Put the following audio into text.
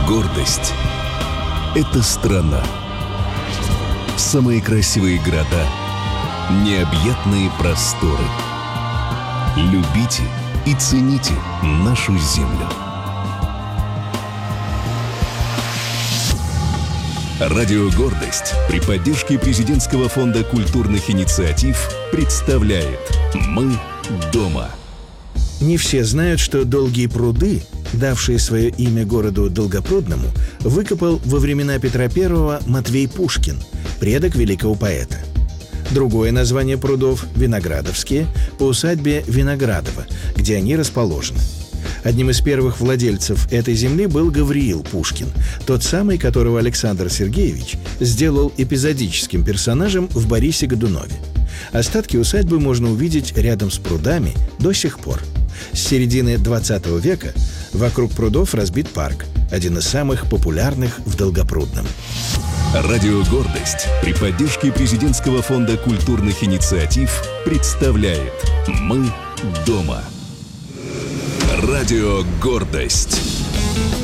Гордость – это страна. Самые красивые города, необъятные просторы. Любите и цените нашу землю. Радио «Гордость» при поддержке Президентского фонда культурных инициатив представляет «Мы дома». Не все знают, что Долгие пруды, давшие свое имя городу Долгопрудному, выкопал во времена Петра I Матвей Пушкин, предок великого поэта. Другое название прудов – Виноградовские, по усадьбе Виноградова, где они расположены. Одним из первых владельцев этой земли был Гавриил Пушкин, тот самый, которого Александр Сергеевич сделал эпизодическим персонажем в «Борисе Годунове». Остатки усадьбы можно увидеть рядом с прудами до сих пор. С середины 20 века вокруг прудов разбит парк, один из самых популярных в Долгопрудном. Радио «Гордость» при поддержке Президентского фонда культурных инициатив представляет «Мы дома». Радио «Гордость».